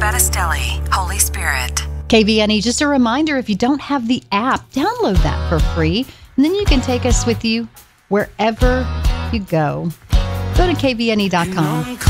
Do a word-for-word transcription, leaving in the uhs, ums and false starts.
Battistelli, Holy Spirit. K V N E, just a reminder, if you don't have the app, download that for free, and then you can take us with you wherever you go. Go to K V N E dot com.